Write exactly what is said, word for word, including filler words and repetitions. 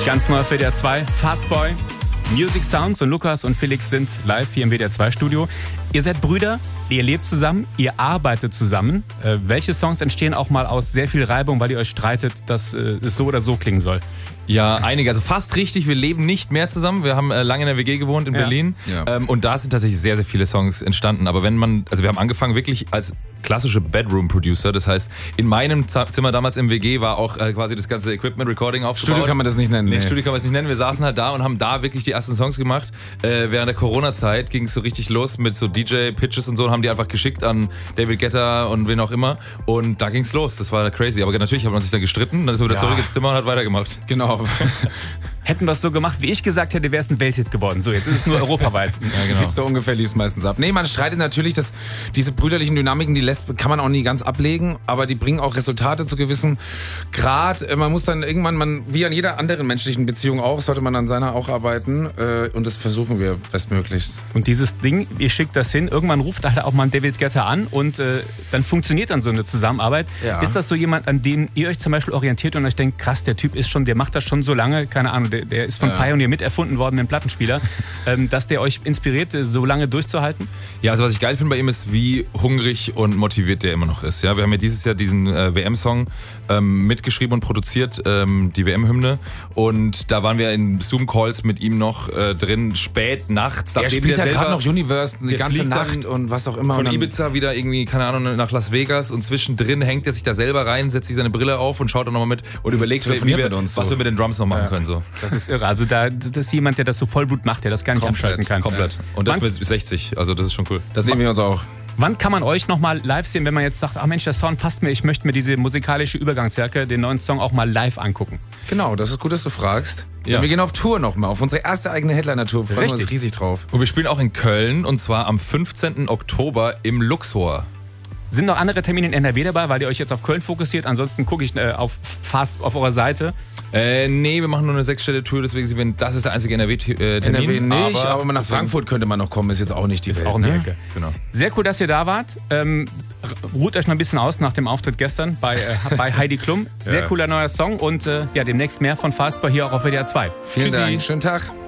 Ganz neu für W D R zwei, Fastboy, Music Sounds, und Lukas und Felix sind live hier im W D R zwei Studio. Ihr seid Brüder, ihr lebt zusammen, ihr arbeitet zusammen. Äh, welche Songs entstehen auch mal aus sehr viel Reibung, weil ihr euch streitet, dass äh, es so oder so klingen soll? Ja, einige, also fast richtig. Wir leben nicht mehr zusammen. Wir haben äh, lange in der W G gewohnt in ja. Berlin. Ja. Ähm, und da sind tatsächlich sehr, sehr viele Songs entstanden. Aber wenn man, also wir haben angefangen wirklich als klassische Bedroom-Producer. Das heißt, in meinem Zimmer damals im W G war auch äh, quasi das ganze Equipment-Recording aufgebaut. Studio kann man das nicht nennen. Nee, nee, Studio kann man es nicht nennen. Wir saßen halt da und haben da wirklich die ersten Songs gemacht. Äh, während der Corona-Zeit ging es so richtig los mit so D J-Pitches und so, und haben die einfach geschickt an David Guetta und wen auch immer. Und da ging es los. Das war crazy. Aber natürlich hat man sich dann gestritten. Dann ist man wieder ja. zurück ins Zimmer und hat weitergemacht. Genau. Hätten wir es so gemacht, wie ich gesagt hätte, wäre es ein Welthit geworden. So, jetzt ist es nur europaweit. Ja, genau. So ungefähr lief es meistens ab. Nee, man streitet natürlich, dass diese brüderlichen Dynamiken, die lässt, kann man auch nie ganz ablegen, aber die bringen auch Resultate zu gewissem Grad. Man muss dann irgendwann, man, wie an jeder anderen menschlichen Beziehung auch, sollte man an seiner auch arbeiten, und das versuchen wir bestmöglichst. Und dieses Ding, ihr schickt das hin, irgendwann ruft halt auch mal ein David Guetta an, und äh, dann funktioniert dann so eine Zusammenarbeit. Ja. Ist das so jemand, an dem ihr euch zum Beispiel orientiert und euch denkt, krass, der Typ ist schon, der macht das schon so lange, keine Ahnung, der, der ist von ja. Pioneer miterfunden worden, ein Plattenspieler, ähm, dass der euch inspiriert, so lange durchzuhalten? Ja, also was ich geil finde bei ihm ist, wie hungrig und motiviert der immer noch ist. Ja, wir haben ja dieses Jahr diesen äh, W M-Song ähm, mitgeschrieben und produziert, ähm, die W M-Hymne, und da waren wir in Zoom-Calls mit ihm noch äh, drin, spät nachts. Er spielt ja gerade noch Universe die ganze Nacht und was auch immer. Von Ibiza wieder irgendwie, keine Ahnung, nach Las Vegas, und zwischendrin hängt er sich da selber rein, setzt sich seine Brille auf und schaut dann nochmal mit und überlegt, wie wir, mit uns was so. wir mit den Drums noch machen ja. können. So. Das ist irre. Also da, das ist jemand, der das so Vollblut macht, der das gar nicht komplett, abschalten kann. Komplett. Und das Wann? mit sechzig, also das ist schon cool. Das sehen wir uns auch. Wann kann man euch nochmal live sehen, wenn man jetzt sagt, ach Mensch, der Sound passt mir, ich möchte mir diese musikalische Übergangsjacke, den neuen Song auch mal live angucken? Genau, das ist gut, dass du fragst. Ja. Denn wir gehen auf Tour nochmal, auf unsere erste eigene Headliner-Tour. Freuen wir uns riesig drauf. Und wir spielen auch in Köln, und zwar am fünfzehnten Oktober im Luxor. Sind noch andere Termine in N R W dabei, weil ihr euch jetzt auf Köln fokussiert? Ansonsten gucke ich äh, auf Fast auf eurer Seite. Äh, nee, wir machen nur eine sechsstellige-Tour, deswegen sind wir, das ist der einzige N R W-Termin. N R W nicht, aber, aber nach Frankfurt könnte man noch kommen, ist jetzt auch nicht die ist Welt. Auch in der ne? Ecke. Genau. Sehr cool, dass ihr da wart. Ähm, ruht euch noch ein bisschen aus nach dem Auftritt gestern bei, äh, bei Heidi Klum. Sehr ja. cooler neuer Song, und äh, ja, demnächst mehr von Fastboy hier auch auf W D R zwei. Vielen Tschüssi. Dank, schönen Tag.